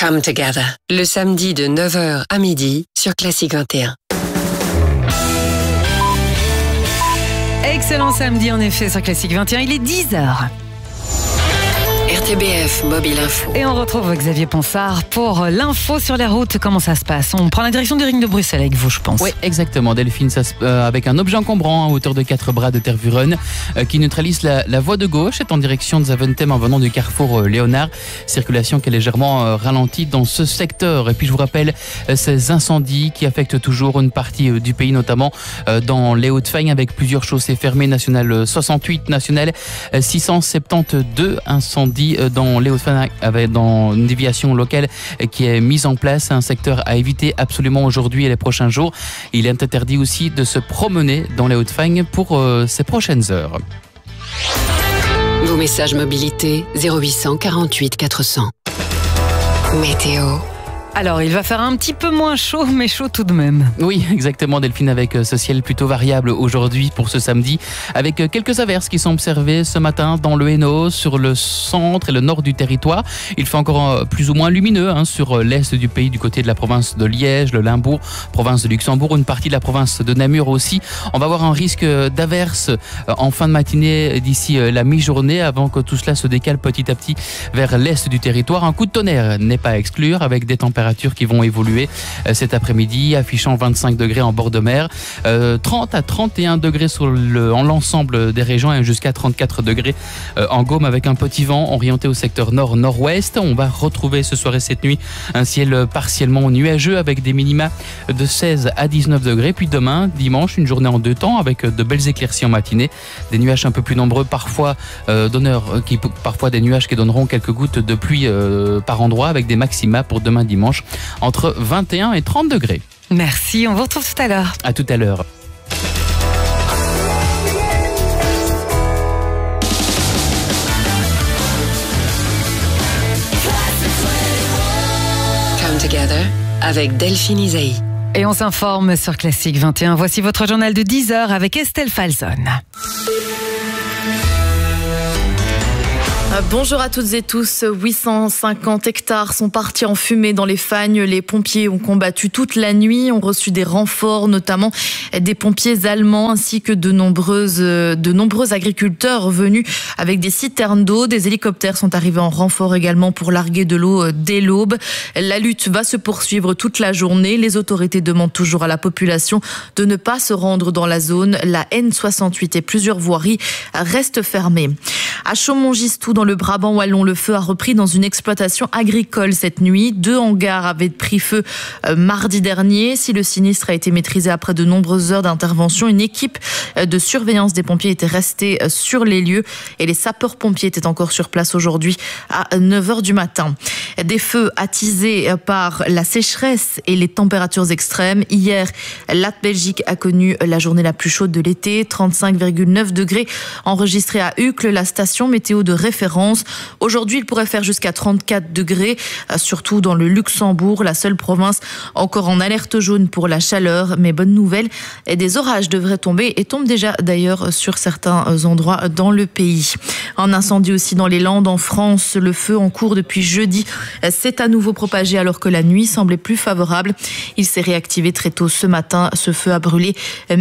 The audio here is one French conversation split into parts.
Come Together, le samedi de 9h à midi sur Classique 21. Excellent samedi en effet sur Classique 21, il est 10h. RTBF Mobile Info. Et on retrouve Xavier Ponsard pour l'info sur les routes. Comment ça se passe? On prend la direction du ring de Bruxelles avec vous, je pense. Oui, exactement. Delphine, avec un objet encombrant à hauteur de 4 bras de Tervuren qui neutralise la voie de gauche, est en direction de Zaventem en venant du carrefour Léonard. Circulation qui est légèrement ralentie dans ce secteur. Et puis je vous rappelle ces incendies qui affectent toujours une partie du pays, notamment dans les Hauts-de-Fagne, avec plusieurs chaussées fermées. Nationale 68, nationale 672, incendie dans les Hauts-de-Fagne dans une déviation locale qui est mise en place. Un secteur à éviter absolument aujourd'hui et les prochains jours. Il est interdit aussi de se promener dans les Hauts-de-Fagne pour ces prochaines heures. Vos messages mobilité 0800 48 400. Météo. Alors, il va faire un petit peu moins chaud, mais chaud tout de même. Oui, exactement, Delphine, avec ce ciel plutôt variable aujourd'hui pour ce samedi, avec quelques averses qui sont observées ce matin dans le Hainaut, sur le centre et le nord du territoire. Il fait encore plus ou moins lumineux sur l'est du pays, du côté de la province de Liège, le Limbourg, province de Luxembourg, une partie de la province de Namur aussi. On va avoir un risque d'averses en fin de matinée d'ici la mi-journée, avant que tout cela se décale petit à petit vers l'est du territoire. Un coup de tonnerre n'est pas à exclure, avec des températures qui vont évoluer cet après-midi, affichant 25 degrés en bord de mer, 30 à 31 degrés en l'ensemble des régions et jusqu'à 34 degrés en Gaume, avec un petit vent orienté au secteur nord-nord-ouest. On va retrouver ce soir et cette nuit un ciel partiellement nuageux avec des minima de 16 à 19 degrés. Puis demain, dimanche, une journée en deux temps avec de belles éclaircies en matinée, des nuages un peu plus nombreux, parfois des nuages qui donneront quelques gouttes de pluie par endroit, avec des maxima pour demain dimanche entre 21 et 30 degrés. Merci, on vous retrouve tout à l'heure. À tout à l'heure. Come Together avec Delphine Isaïe. Et on s'informe sur Classique 21. Voici votre journal de 10h avec Estelle Falzon. Bonjour à toutes et tous. 850 hectares sont partis en fumée dans les Fagnes. Les pompiers ont combattu toute la nuit, ont reçu des renforts, notamment des pompiers allemands, ainsi que de nombreux agriculteurs venus avec des citernes d'eau. Des hélicoptères sont arrivés en renfort également pour larguer de l'eau dès l'aube. La lutte va se poursuivre toute la journée. Les autorités demandent toujours à la population de ne pas se rendre dans la zone. La N68 et plusieurs voiries restent fermées. À Chaumont-Gistoux, dans le Brabant wallon, le feu a repris dans une exploitation agricole cette nuit. 2 hangars avaient pris feu mardi dernier. Si le sinistre a été maîtrisé après de nombreuses heures d'intervention, une équipe de surveillance des pompiers était restée sur les lieux et les sapeurs-pompiers étaient encore sur place aujourd'hui à 9h du matin. Des feux attisés par la sécheresse et les températures extrêmes. Hier, la Belgique a connu la journée la plus chaude de l'été, 35,9 degrés enregistrés à Uccle, la station météo de référence. Aujourd'hui, il pourrait faire jusqu'à 34 degrés, surtout dans le Luxembourg, la seule province encore en alerte jaune pour la chaleur. Mais bonne nouvelle, des orages devraient tomber et tombent déjà d'ailleurs sur certains endroits dans le pays. Un incendie aussi dans les Landes en France. Le feu en cours depuis jeudi s'est à nouveau propagé alors que la nuit semblait plus favorable. Il s'est réactivé très tôt ce matin. Ce feu a brûlé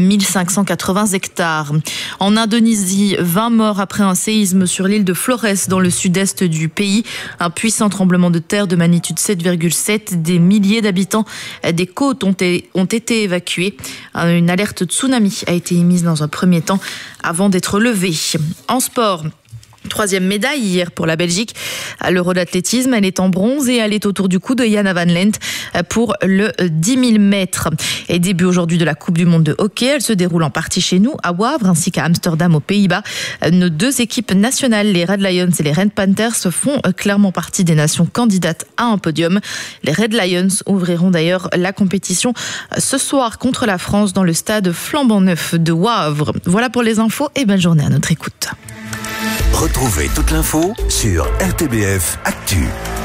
1580 hectares. En Indonésie, 20 morts après un séisme sur l'île de Flores dans le sud-est du pays. Un puissant tremblement de terre de magnitude 7,7. Des milliers d'habitants des côtes ont été évacués. Une alerte tsunami a été émise dans un premier temps avant d'être levée. En sport, 3e médaille hier pour la Belgique à l'Euro d'athlétisme. Elle est en bronze et elle est autour du cou de Jana Van Lent pour le 10 000 mètres. Et début aujourd'hui de la Coupe du Monde de hockey. Elle se déroule en partie chez nous, à Wavre, ainsi qu'à Amsterdam, aux Pays-Bas. Nos 2 équipes nationales, les Red Lions et les Red Panthers, font clairement partie des nations candidates à un podium. Les Red Lions ouvriront d'ailleurs la compétition ce soir contre la France dans le stade flambant neuf de Wavre. Voilà pour les infos et bonne journée à notre écoute. Retrouvez toute l'info sur RTBF Actu.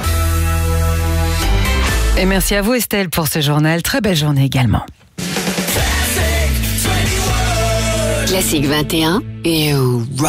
Et merci à vous Estelle pour ce journal. Très belle journée également. Classique 21 et